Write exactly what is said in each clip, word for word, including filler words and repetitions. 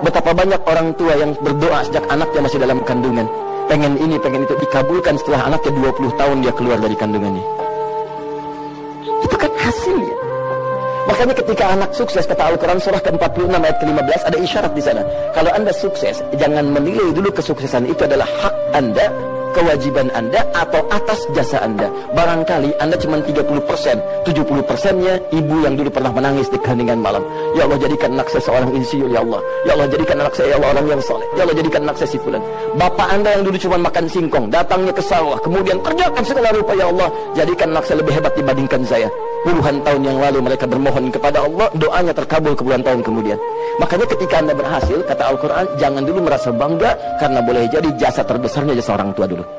Betapa banyak orang tua yang berdoa sejak anaknya masih dalam kandungan, pengen ini, pengen itu, dikabulkan setelah anaknya dua puluh tahun dia keluar dari kandungannya. Itu kan hasilnya. Makanya ketika anak sukses, kata Al-Quran surah ke empat puluh enam ayat ke lima belas, ada isyarat di sana. Kalau anda sukses, jangan menilai dulu kesuksesan itu adalah hak anda, kewajiban anda, atau atas jasa anda. Barangkali anda cuma tiga puluh persen, tujuh puluh persennya ibu yang dulu pernah menangis di keheningan malam. Ya Allah, jadikan anak saya seorang insinyur, ya Allah. Ya Allah, jadikan anak saya, ya Allah, orang yang soleh. Ya Allah, jadikan anak saya si fulan. Bapak anda yang dulu cuma makan singkong, datangnya ke sawah, kemudian kerjakan segala rupa, ya Allah, jadikan anak saya lebih hebat dibandingkan saya. Puluhan tahun yang lalu mereka bermohon kepada Allah, doanya terkabul puluhan tahun kemudian. Makanya ketika anda berhasil, kata Al-Quran, jangan dulu merasa bangga, karena boleh jadi jasa terbesarnya jasa orang tua dulu.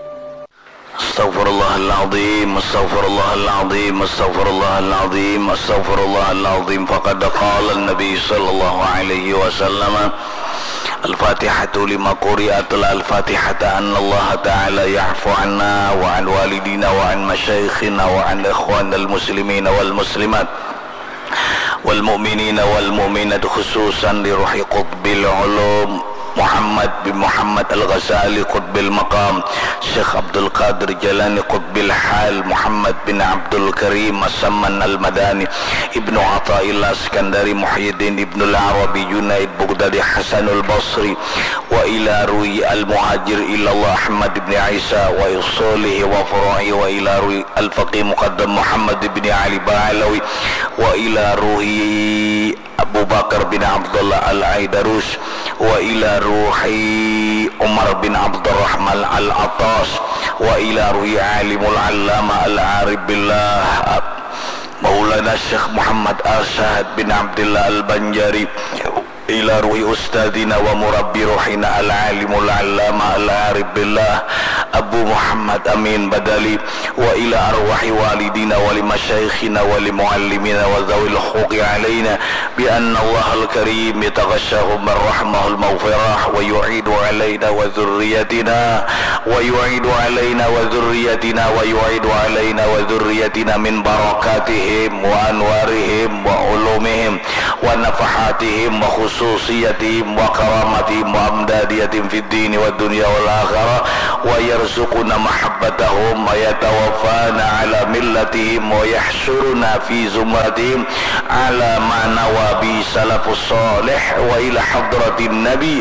Astaghfirullahaladzim, astaghfirullahaladzim, astaghfirullahaladzim, astaghfirullahaladzim. Faqad qala an-nabi sallallahu alaihi wasallam, Al-Fatihatu lima quri'atul Al-Fatihata anna Allah Ta'ala ya'fu anna wa an walidina wa an masyayikhina wa an ikhwanal muslimina wal muslimat wal mu'minina wal mu'minat, khususan li ruhi qutbil ulum Muhammad bin Muhammad Al-Ghazali Qutbil Maqam, Syekh Abdul Qadir Jalani Qutbil Hal, Muhammad bin Abdul Karim As-Samman Al-Madani, Ibnu Athaillah Skandari, Muhyiddin Ibnu Al-Arabi, Junaid Bughdadi, Hasanul Basri, wa ila ruhi Al-Muhajir ilallah Ahmad bin Isa wa yusulihi wa furu'i, wa ila ruhi Al-Faqih Muqaddam Muhammad bin Ali Ba'alawi, wa ila ruhi Abu Bakar bin Abdullah Al-Aidarus, wa ila ruhi Umar bin Abdurrahman Al-Attas, wa ila ruhi Alimul Allama Al-Arif Billah Maulana Syekh Muhammad Asyad bin Abdullah Al-Banjari, ila ruhi ustadina wa murabbi ruhina Al-Alimul Allama Al-Arif Billah Abu Muhammad Amin Badali, wa ila arwahi walidina wa li masyayikhina wa li muallimina wa dhawil huquqi alaina bi anna Allah al-Karim yataghashahum ar-rahmahul maghfirah wa yu'idu alaina wa dhurriyyatina wa yu'idu alaina wa dhurriyyatina wa yu'idu alaina wa dhurriyyatina min barakatihim wa anwarihim wa ulumihim wa nafahatihim wa khususiyatihim wa karamatihim wa amdadiyatihim fid dini wa dunya wal akhirah, wa yarzuquna mahabbatahum wa yatawaffana ala millatihim wa yahsyuruna fi zumratihim ala ma nawabi salafus salih, wa ila hadratin nabi.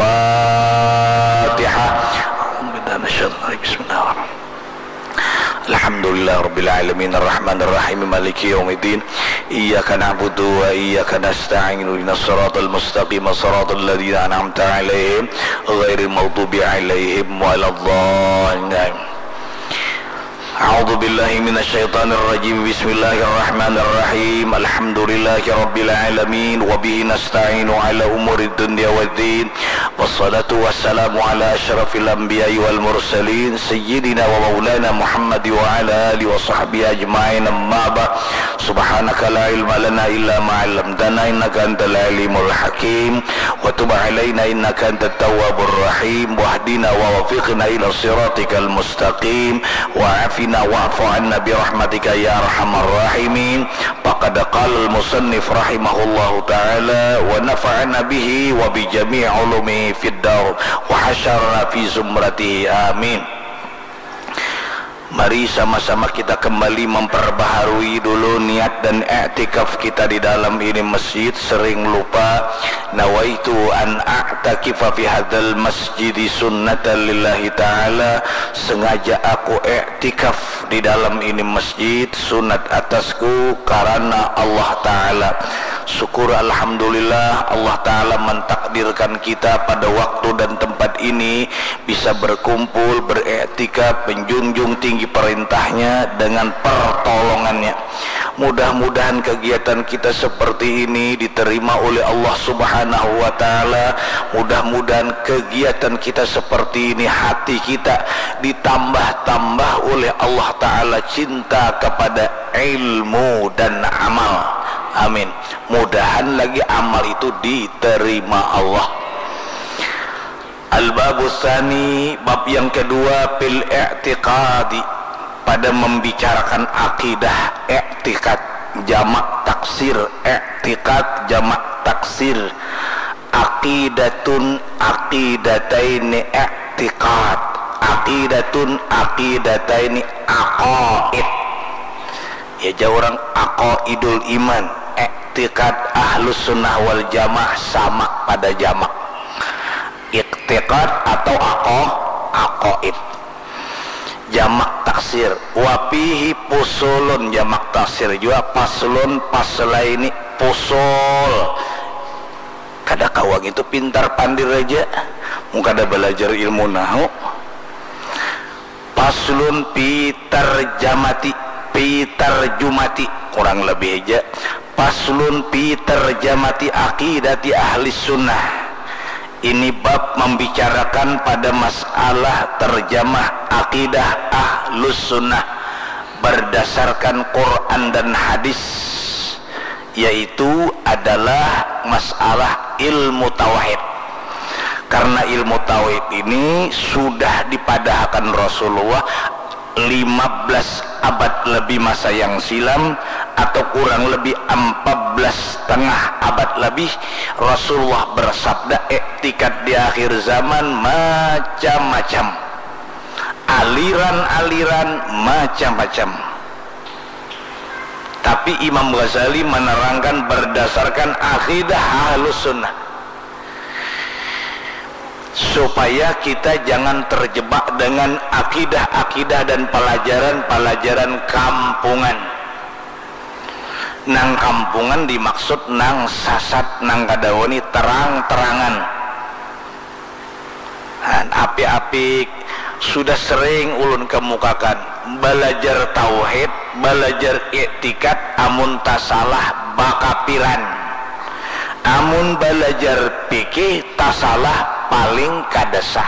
Al-Fatihah. Bismillahirrahmanirrahim. Alhamdulillah Rabbil Alamin Ar-Rahman Ar-Rahim Maliki Yawmiddin Iyyaka na'budu wa iyyaka nasta'in Ihdinas siratal mustaqim siratal ladzina an'amta 'alaihim ghairil maghdubi 'alaihim waladdallin. A'udzu billahi minasy syaithanir rajim. Bismillahirrahmanirrahim. Alhamdulillahi rabbil alamin wa bihi nasta'inu 'ala umurid dunya waddin. Wassalatu wassalamu 'ala asyrafil anbiya'i wal mursalin sayyidina wa maulana Muhammad wa 'ala alihi wa sahbihi ajma'in. Amma ba'd. Subhanaka la ilma lana illa ma 'allamtana innaka antal alimul hakim wa tub 'alaina innaka antat tawwabur rahim wahdina wa wafiqna ila siratikal mustaqim wa 'afina wa'fu 'anna bi rahmatika ya arhamar rahimin. Faqad qala al-musannif rahimahullahu ta'ala wa nafa'ana bihi wa bi jami' ulumihi fid dar wa hasyarna fi zumratihi amin. Mari sama-sama kita kembali memperbaharui dulu niat dan i'tikaf kita di dalam ini masjid. Sering lupa, nawaitu an a'takifa fi hadzal masjid sunnatan lillahi ta'ala. Sengaja aku i'tikaf di dalam ini masjid, sunat atasku karena Allah Ta'ala. Syukur alhamdulillah Allah Ta'ala mentakdirkan kita pada waktu dan tempat ini bisa berkumpul, beriktikaf, menjunjung tinggi perintahnya dengan pertolongannya. Mudah-mudahan kegiatan kita seperti ini diterima oleh Allah Subhanahu wa Ta'ala. Mudah-mudahan kegiatan kita seperti ini hati kita ditambah-tambah oleh Allah Ta'ala cinta kepada ilmu dan amal. Amin. Mudahan lagi amal itu diterima Allah. Al-Babus Tsani, bab yang kedua, fil i'tiqadi, pada membicarakan akidah. I'tiqad jamak taksir, i'tiqad jamak taksir. Ak aqidatun aqidataini i'tiqad, aqidatun aqidataini aqaid. Ya jauh orang aqaidul iman, i'tiqad ahlus sunnah wal jamaah sama pada jamak. I'tiqad atau aqo aqaid. Jamak taksir wapihi pusulun, jamak taksir juga paslun paslaini pusul. Kada kawang itu pintar pandai raja, muka ada belajar ilmu nahu. Paslun pitar jamati, pitar jumati, kurang lebih aja. Paslun pitar jamati aqidati ahli sunnah. Ini bab membicarakan pada masalah terjemah akidah ahlus sunnah berdasarkan Quran dan hadis, yaitu adalah masalah ilmu tauhid. Karena ilmu tauhid ini sudah dipadahkan Rasulullah lima belas abad lebih masa yang silam, atau kurang lebih empat belas setengah abad lebih. Rasulullah bersabda, i'tikad di akhir zaman macam-macam, aliran-aliran macam-macam. Tapi Imam Ghazali menerangkan berdasarkan akidah ahlus sunnah, supaya kita jangan terjebak dengan akidah-akidah dan pelajaran-pelajaran kampungan. Nang kampungan dimaksud nang sasat, nang kadawani terang-terangan. Dan api-api sudah sering ulun kemukakan, belajar tauhid, belajar i'tikad, amun tasalah bakapiran. Amun belajar fikih tasalah paling kadesah.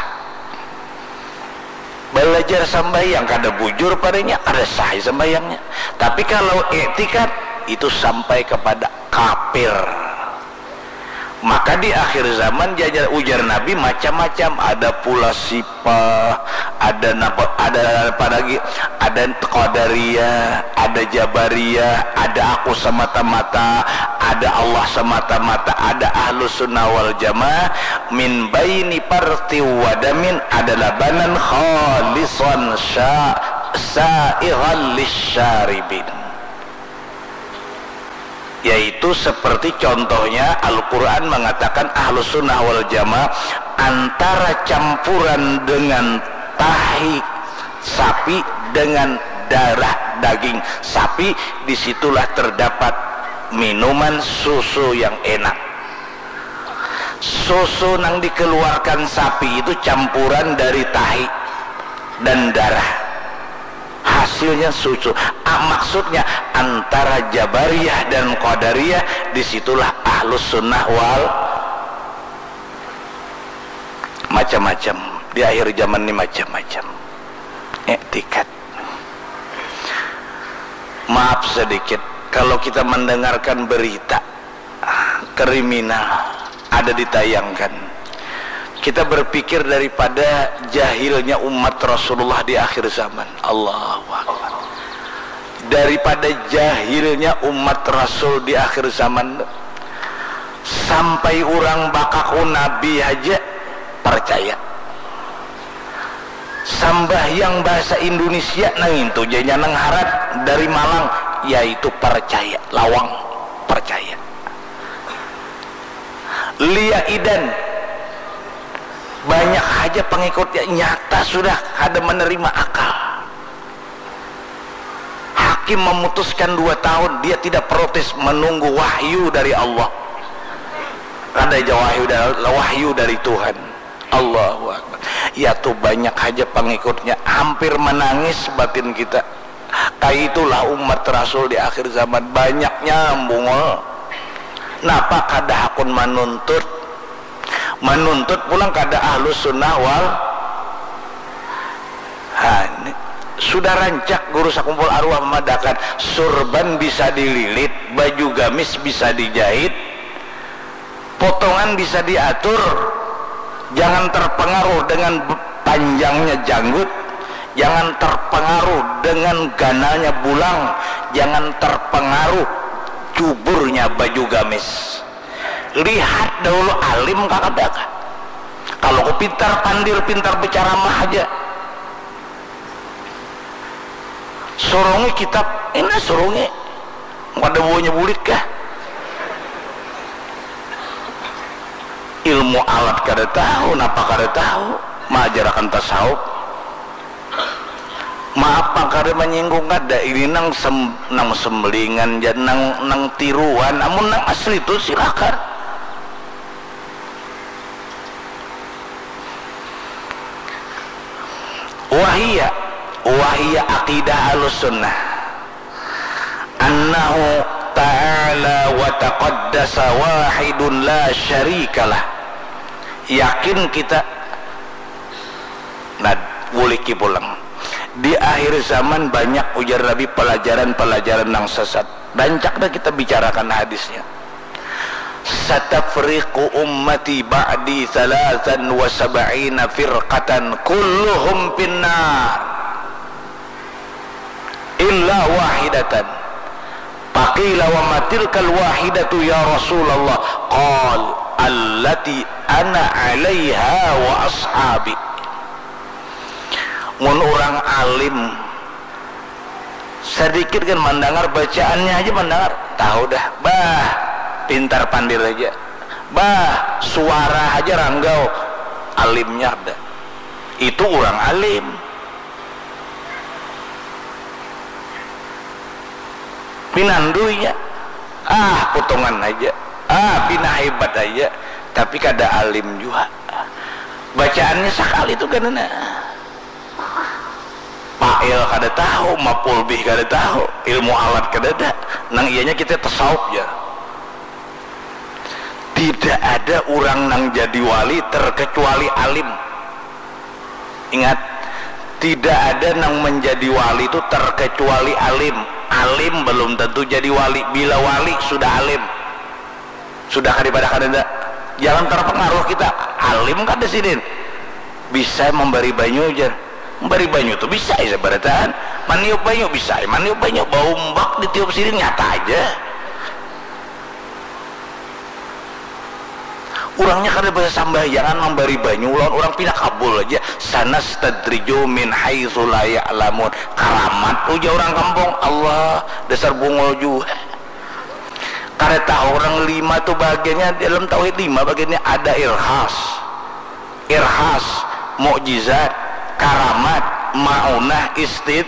Belajar sembahyang kada bujur padanya, kada sah sembahyangnya. Tapi kalau i'tikad itu sampai kepada kafir. Maka di akhir zaman jajar ujar Nabi macam-macam, ada pula sifah, ada napa, ada apa lagi, ada qadariyah, ada jabariyah, ada aku semata-mata, ada Allah semata-mata, ada ahlus sunnah wal jamaah. Min baini parti wadamin adalah banan khalisan sya sa'ighal lisyaribin, yaitu seperti contohnya Al-Quran mengatakan ahlus sunnah wal jamaah antara campuran dengan tahi sapi dengan darah daging sapi, disitulah terdapat minuman susu yang enak. Susu yang dikeluarkan sapi itu campuran dari tahi dan darah, hasilnya susu. Ah, maksudnya antara Jabariyah dan Qadariyah, disitulah ahlus sunnah wal macam-macam. Di akhir zaman ini macam-macam i'tikad. Maaf sedikit, kalau kita mendengarkan berita kriminal ada ditayangkan, kita berpikir daripada jahilnya umat Rasulullah di akhir zaman. Allahu Akbar. Daripada jahilnya umat Rasul di akhir zaman, sampai orang bakaku Nabi aja percaya. Sambahyang bahasa Indonesia nang itu janya nang harat dari Malang, yaitu percaya, lawang percaya. Lia Idan banyak aja pengikutnya, nyata sudah ada menerima akal. Hakim memutuskan dua tahun, dia tidak protes, menunggu wahyu dari Allah. Ada aja wahyu dari, wahyu dari Tuhan. Allahu Akbar. Ya tuh banyak aja pengikutnya, hampir menangis batin kita. Kayak itulah umat Rasul di akhir zaman, banyak nyambung. Napa kada hakun menuntut menuntut pulang kada ahlus sunnah wal ha, ini sudah rancak guru sakumpul arwah memadakan, surban bisa dililit, baju gamis bisa dijahit, potongan bisa diatur, jangan terpengaruh dengan panjangnya janggut, jangan terpengaruh dengan ganalnya bulang, jangan terpengaruh cuburnya baju gamis. lihat dahulu alim kakak. Kalau ku pintar pandir, pintar berceramah aja, sorongnya kitab ini sorongnya ada baunya bulit kah? Ilmu alat kada tahu, napa kada tahu, majarakan tasawuf. Maaf pak kada menyinggung kada, ini nang sem, nang sembelingan dan nang nang tiruan, namun nang asli itu silakan. Wahia wahia aqidah Ahlussunnah annahu ta'ala wa taqaddasa wahidun la syarikalah. Yakin kita nah boleh pulang di akhir zaman banyak ujar Nabi pelajaran-pelajaran yang sesat. Banyak dah kita bicarakan hadisnya. Satafriqu ummati ba'di thalathan wa sab'ina firqatan kulluhum finnar illa wahidatan. Faqila wa matilkal wahidatu ya Rasulullah? Qal allati ana 'alaiha wa ashabi. Mun orang alim sedikit kan mendengar bacaannya aja mendengar tahu dah, bah pintar pandir aja, bah suara aja ranggau, alimnya ada, itu orang alim. Pinandunya ah potongan aja, ah pina hebat aja, tapi kada alim juga, bacaannya sekali itu kan nah. Pail kada tahu, mapul bih kada tahu, ilmu alat kada ada, nang ianya kita tasawuf ya. Tidak ada orang nang jadi wali terkecuali alim. Ingat, tidak ada nang menjadi wali itu terkecuali alim. Alim belum tentu jadi wali. Bila wali sudah alim, sudah daripada kada. Jangan terpengaruh kita. Alim kada sidin bisa memberi banyu aja. Memberi banyu tuh bisa ya barataan, maniup banyu bisa, maniup banyu bau mbak ditiup sini nyata aja. Orangnya kada bahasa sambayangan memberi banyu, lawan orang pindah kabul aja. Sanastadriju min haitsu la ya'lamun. Karamat uja orang kampung, Allah dasar bungol juga. Kada tahu orang lima tuh bagiannya dalam tauhid lima bagiannya ada irhas, irhas, mukjizat, karamat, maunah, istid.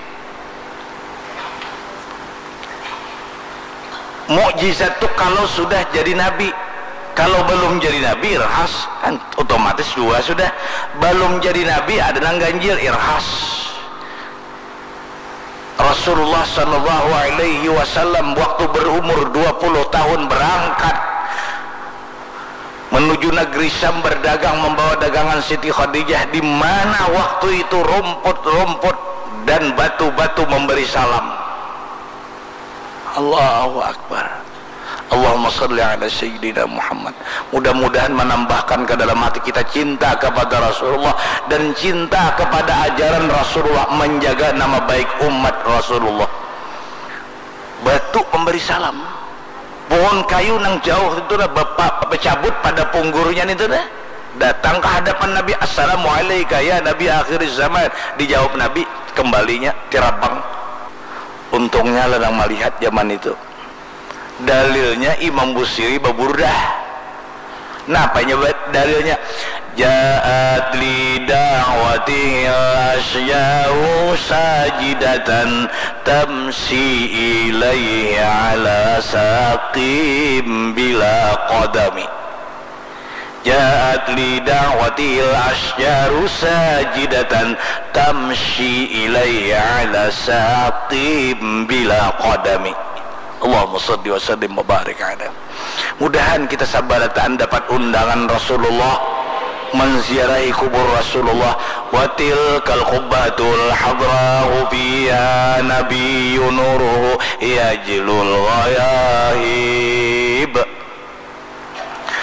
Mukjizat tuh kalau sudah jadi nabi. Kalau belum jadi nabi irhas kan otomatis dua sudah. Belum jadi nabi ada nang ganjil irhas. Rasulullah sallallahu alaihi wasallam waktu berumur dua puluh tahun berangkat menuju negeri Syam berdagang membawa dagangan Siti Khadijah, di mana waktu itu rumput-rumput dan batu-batu memberi salam. Allahu Akbar. Allahumma shalli ala sayyidina Muhammad. Mudah-mudahan menambahkan ke dalam hati kita cinta kepada Rasulullah dan cinta kepada ajaran Rasulullah, menjaga nama baik umat Rasulullah. Batu memberi salam, pohon kayu nang jauh itu dah bapak bercabut pada punggurnya itu dah datang ke hadapan Nabi, assalamualaikum ya Nabi akhir zaman. Dijawab Nabi, kembalinya tirabang. Untungnya ledang melihat zaman itu. Dalilnya Imam Busiri baburdah. Nah apanya dalilnya? Ja'at li da'wati asya'u sajidatan tamsi ilaihi ala saqim bila qadami. Ja'at li da'wati asya'u sajidatan tamsi ilaihi ala saqim bila qadami. Allahumma shalli wa sallim wa barik ala. Mudahan kita sabaratan dapat undangan Rasulullah, menziarahi kubur Rasulullah. Wa tilkal qubbatul hadrahu fiha nabiyyun nuruhu yajlul ghayaib.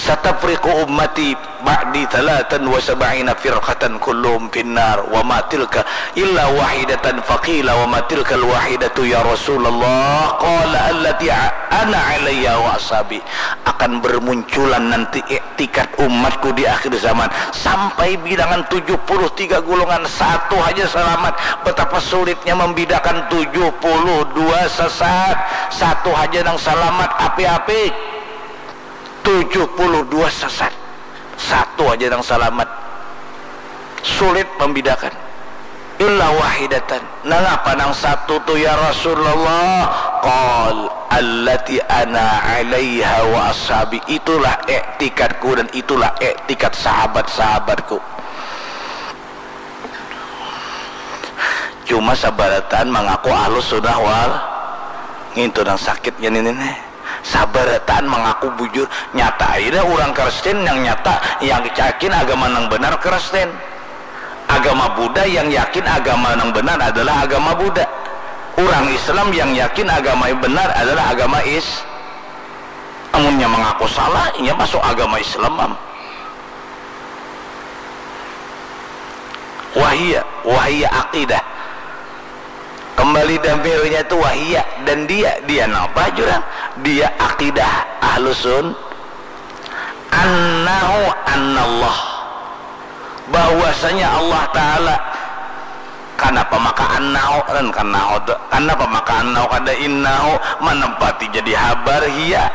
satafriqu ummati ba'di thalathan wa sab'ina firqatan kulluhum finnar wa ma tilka illa wahidatan faqila wa ma tilka alwahidatu ya Rasulullah qala allati ana alayya wa ashabi. Akan bermunculan nanti iktikat umatku di akhir zaman sampai bilangan tujuh puluh tiga golongan, satu aja selamat. Betapa sulitnya membedakan tujuh puluh dua sesat, satu aja yang selamat. Api-api tujuh puluh dua sesat, satu aja yang selamat. Sulit membedakan. Illa wahidatan. Nang apa nang satu tu ya Rasulullah? Qal allati ana alaiha wa ashabi. Itulah iktikadku dan itulah iktikad sahabat-sahabatku. Cuma sabaratan mengaku ahlus sunnah wal ngintu nang sakitnya ini nih. Sabaratan mengaku bujur, nyata aja orang Kristen yang nyata yang yakin agama yang benar Kristen, agama Buddha yang yakin agama yang benar adalah agama Buddha, orang Islam yang yakin agama yang benar adalah agama Is. Amunnya mengaku salah, ia masuk agama Islam. Wahia, wahia akidah. Kembali dampirnya itu wahia, dan dia dia apa jurang? Dia akidah ahlusun annahu annallah, bahwasanya Allah Ta'ala. Kenapa maka annahu dan kenapa kenapa maka annahu kada innahu menempati jadi habar hiya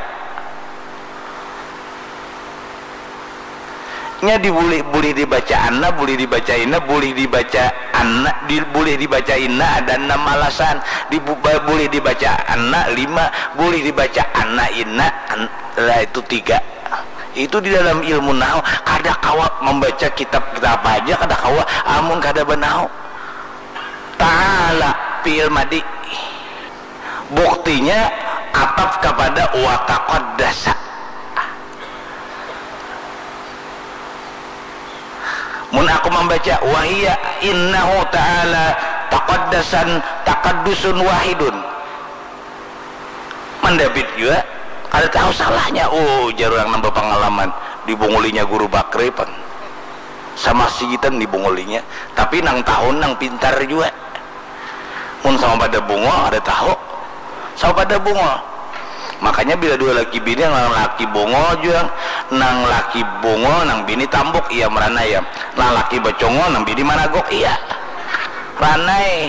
nya dibulih boleh dibaca anna, boleh dibaca inna, boleh dibaca anna, di, boleh dibaca inna ada enam alasan. Di, boleh dibaca anna lima, boleh dibaca anna inna an, lah itu tiga. Itu di dalam ilmu nahwu. Kada kawa membaca kitab kita apa aja kada kawa amun kada benahwu. Ta'ala fi'il madi, buktinya ataf kepada wa taqaddasa. Mun aku membaca wahia innahu ta'ala taqaddasan taqaddusun wahidun, mendapit juga ada tahu salahnya. Oh jarang nambah pengalaman di bungulinya guru Bakri pan sama sigitan di bungulinya, tapi nang tahun nang pintar juga. Mun sama pada bungo ada tahu sama pada bungo. Makanya bila dua laki bini, nang laki bungo juga, nang laki bungo nang bini tambuk iya meranai ya, nang laki bacongo nang bini managok iya ranai.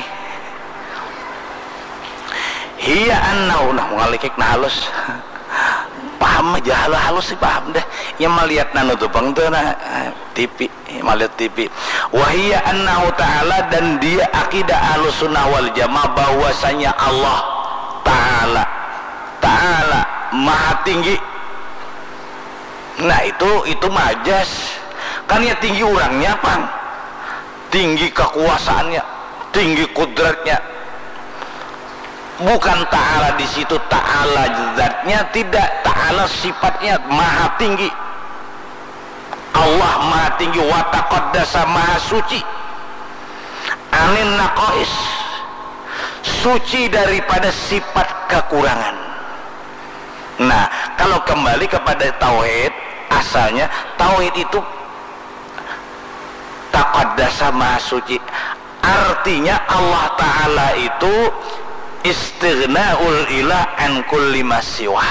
Hiya annau nah mengalikik nah halus paham aja halus halus sih paham deh. Yang melihat nanu tuh bang tuh nah T V, melihat T V. Wahia annahu ta'ala, dan dia akidah ahlus sunnah wal jamaah bahwasanya Allah Ta'ala Ta'ala maha tinggi. Nah itu itu majas kan ya, tinggi orangnya pang, tinggi kekuasaannya, tinggi kudratnya. Bukan ta'ala di situ ta'ala zatnya, tidak, ta'ala sifatnya maha tinggi. Allah maha tinggi, wa taqaddasa maha suci, anin naqais, suci daripada sifat kekurangan. Nah, kalau kembali kepada tauhid, asalnya tauhid itu taqaddasa maha suci, artinya Allah Ta'ala itu istighna'ul ilah an kulli masiwah,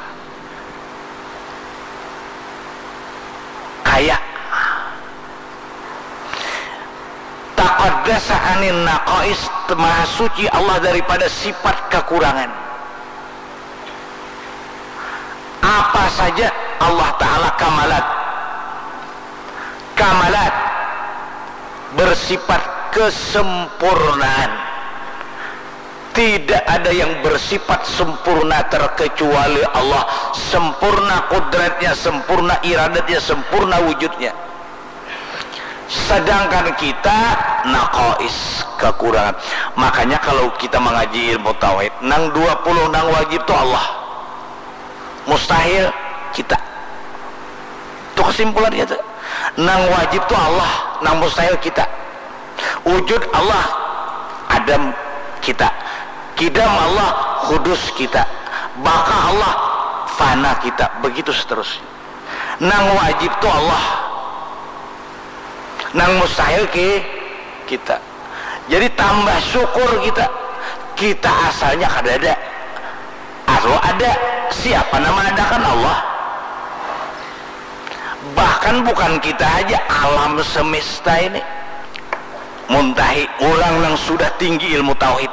kaya. Taqaddasa anin naqais, maha suci Allah daripada sifat kekurangan. Apa saja Allah Ta'ala kamalat, kamalat bersifat kesempurnaan. Tidak ada yang bersifat sempurna terkecuali Allah. Sempurna kudratnya, sempurna iradatnya, sempurna wujudnya. Sedangkan kita naqais, kekurangan. Makanya kalau kita mengaji ilmu tauhid, nang dua puluh nang wajib itu Allah, mustahil kita. Itu kesimpulannya tuh. Nang wajib itu Allah, nang mustahil kita. Wujud Allah Adam kita, kidam Allah kudus kita, baka Allah fana kita, begitu seterusnya. nang wajib tuh Allah, nang mustahil ke kita. Jadi tambah syukur kita. Kita asalnya kada ada, asal ada. Siapa nama ada? Kan Allah. Bahkan bukan kita aja, alam semesta ini muntahi orang yang sudah tinggi ilmu tauhid,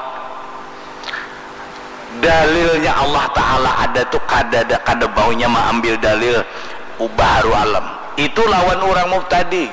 dalilnya Allah Ta'ala ada tuh kada ada kada baunya mah ambil dalil baharu alam itu lawan orang mubtadi.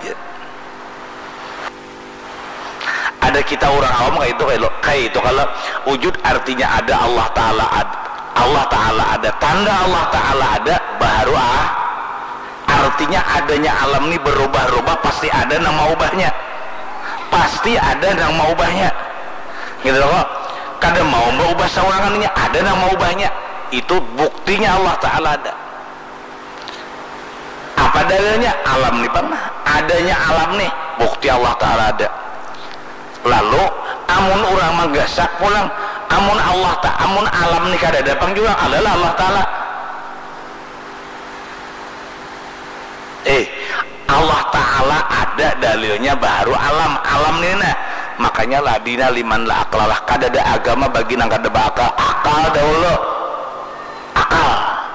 Ada kita orang awam kayak itu kayak itu kalau wujud artinya ada, Allah Ta'ala ada, Allah Ta'ala ada, tanda Allah Ta'ala ada baharu ah artinya adanya alam ini berubah-ubah, pasti ada yang mau ubahnya, pasti ada yang mau ubahnya gitu loh. Kadang mau berubah seorangannya, ada yang mau ubahnya, itu buktinya Allah Ta'ala ada. Apa dalilnya? Alam nih bang, adanya alam nih bukti Allah Ta'ala ada. Lalu amun orang magasak pulang, amun Allah Ta'ala, amun alam nih kada datang juga adalah Allah Ta'ala. Eh, Allah Ta'ala ada dalilnya baru alam, alam nih nah. Makanya ladina liman la aklalah, kada ada agama bagi nang kada bakal akal dahulu, akal,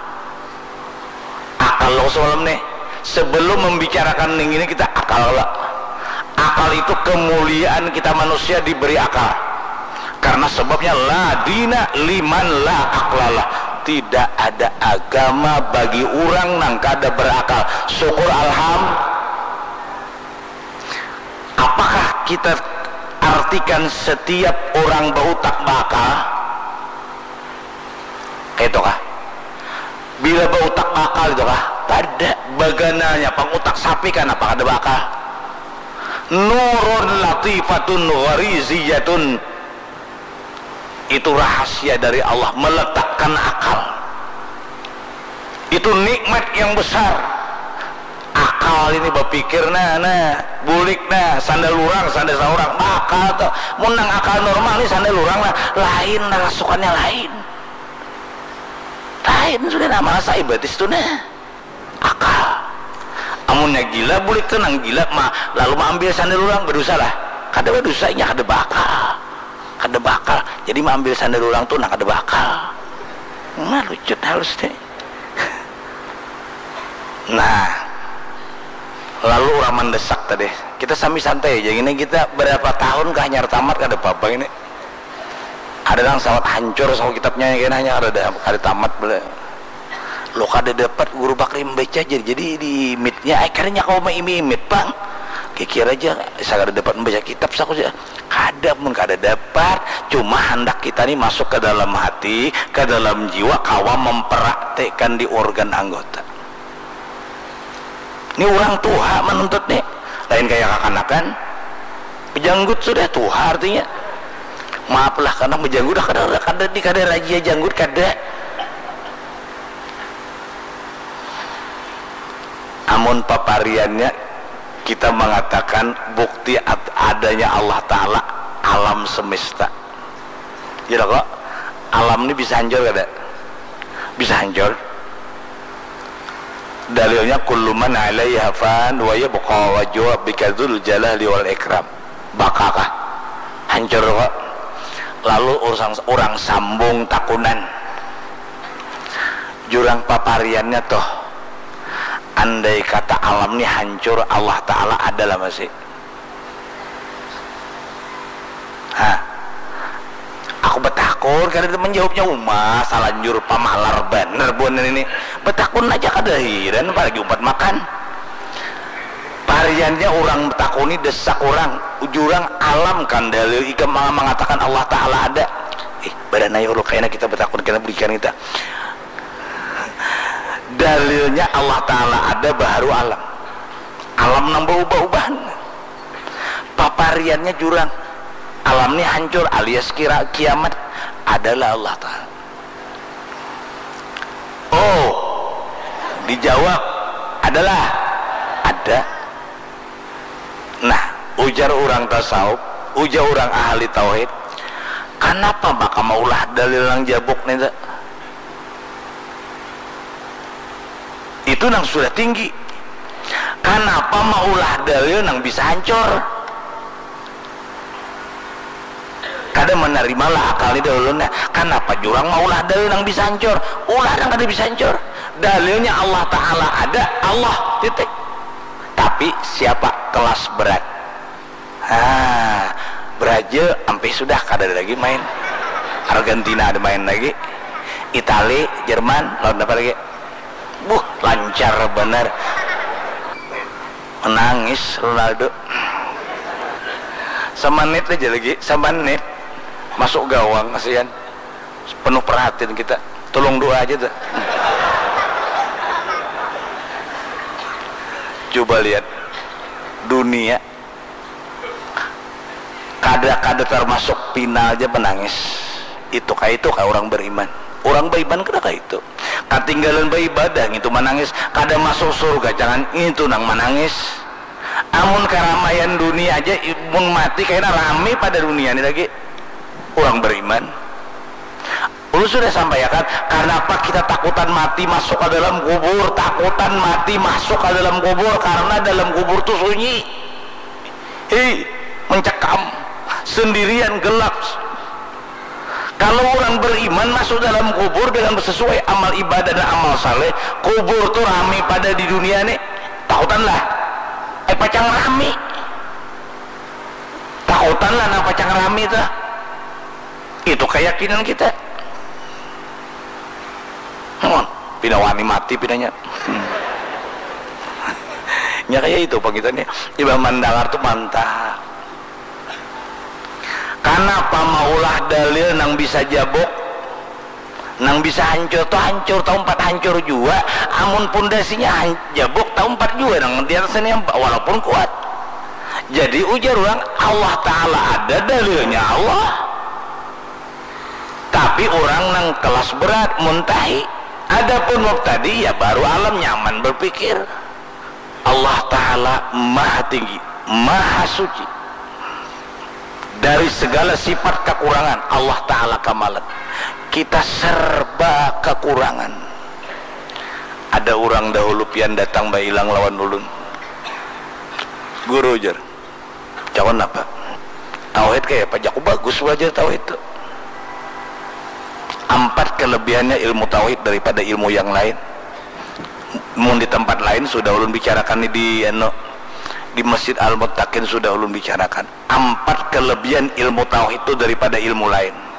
akal lo sebelum nih, sebelum membicarakan ini kita akal lah. Akal itu kemuliaan kita manusia diberi akal, karena sebabnya ladina liman la aklalah, tidak ada agama bagi orang nang kada berakal. Syukur alham. Apakah kita artikan setiap orang berutak bakal kayak itu kah? Bila berutak bakal itu kah? Pada bagananya pengutak sapi kan apa ada bakal? Nurun latifatun ghariziyatun, itu rahasia dari Allah meletakkan akal. Itu nikmat yang besar. Akal ini berpikir nah nah bulik nah sandal lurang sandal seorang bakal tuh menang akal normal nih sandal lurang lah lain nah rasukannya lain lain sudah nama saya batis tuh nah akal. Amunnya gila bulik tuh nang gila mah lalu mah ambil sandal lurang berdosa lah, kada berdosanya kada bakal kada bakal jadi mah ambil sandal lurang tuh nang kada bakal. Nah lucu halus deh. Nah lalu orang mendesak tadi kita sami santai aja gini, kita berapa tahun kah nyar tamat kada apa-apa ini, ada yang sawat hancur sama kitabnya yang hanya ada ada tamat bela lo kada dapat guru bakri membaca jadi jadi di mitnya akhirnya kau mau imit bang kira aja saya kada dapat membaca kitab saya aja kada pun kada dapat, cuma hendak kita nih masuk ke dalam hati ke dalam jiwa kawa mempraktekkan di organ anggota. Ini orang tua menuntut nih, lain kayak kakanakan pejanggut sudah tua artinya. Maaflah karena pejanggut dah kada kada di kada rajia janggut kada. Amun papariannya kita mengatakan bukti adanya Allah Ta'ala alam semesta. Ya kok alam ini bisa hancur kada? Bisa hancur. Dalilnya kullu man 'alaiha fan wa yabqa wajhu rabbika dzul jalali wal ikram. Bakakah hancur kok. Lalu orang orang sambung takunan jurang papariannya toh andai kata alam ini hancur Allah Ta'ala adalah masih hah aku betakun karena itu menjawabnya umah salanjur pamalar bener bener ini betakun aja kada hiran apalagi umpat makan pariannya orang betakuni desak orang jurang alam kan dalil ika mengatakan Allah Ta'ala ada eh badan ayo lo kayaknya kita betakun kena berikan kita dalilnya Allah Ta'ala ada baru alam alam nambah ubah-ubahan papariannya jurang alam ini hancur alias kira kiamat adalah Allah Ta'ala. Oh dijawab adalah ada. Nah ujar orang tasawuf, ujar orang ahli tauhid, kenapa maka maulah dalil yang jabuk nih? Itu itu nang sudah tinggi. Kenapa maulah dalil nang bisa hancur? Kada menerimalah akal itu dahulunya. Kenapa jurang maulah dalil nang bisa hancur? Ulah nang kada bisa hancur. Dalilnya Allah Ta'ala ada, Allah titik. Tapi siapa kelas berat? Ah, Brazil sampai sudah kada ada lagi main. Argentina ada main lagi. Itali, Jerman, lawan apa lagi? Buh, lancar bener. Menangis Ronaldo. Semenit aja lagi, semenit masuk gawang, kasihan. Penuh perhatian kita. Tolong doa aja tuh. Coba lihat dunia, kada-kada termasuk final aja menangis. Itu kayak itu kayak orang beriman. Orang beriman kada kayak itu. Ketinggalan beribadah itu menangis. Kada masuk surga jangan itu nang menangis. Amun keramaian dunia aja, mun mati kayaknya rame pada dunia ini lagi. Orang beriman. Lu sudah sampaikan karena apa kita takutan mati masuk ke dalam kubur, takutan mati masuk ke dalam kubur karena dalam kubur itu sunyi, hei, mencekam, sendirian, gelap. Kalau orang beriman masuk dalam kubur dengan sesuai amal ibadah dan amal saleh, kubur itu rame pada di dunia nih, takutanlah, eh pacang rame, takutanlah nah pacang rame itu, itu keyakinan kita. Pina wani mati pinanya hmm. Ya kayak itu panggitannya iba mandangar tuh mantap. Kenapa maulah dalil nang bisa jabok, nang bisa hancur tuh hancur tahun empat hancur juga. Amun pondasinya jabok tahun empat juga nang di atasnya walaupun kuat. Jadi ujar orang Allah Ta'ala ada dalilnya Allah, tapi orang nang kelas berat muntahi. Adapun mubtadi ya baru alam nyaman berpikir. Allah Ta'ala maha tinggi, maha suci dari segala sifat kekurangan. Allah Ta'ala kamalan, kita serba kekurangan. Ada orang dahulu pian datang bayi hilang lawan ulun guru jar cawan apa tauhid kayak apa jago bagus belajar tauhid itu. Empat kelebihannya ilmu tauhid daripada ilmu yang lain. Mun di tempat lain sudah ulun bicarakan di eno di Masjid Al Muttaqin sudah ulun bicarakan. Empat kelebihan ilmu tauhid itu daripada ilmu lain.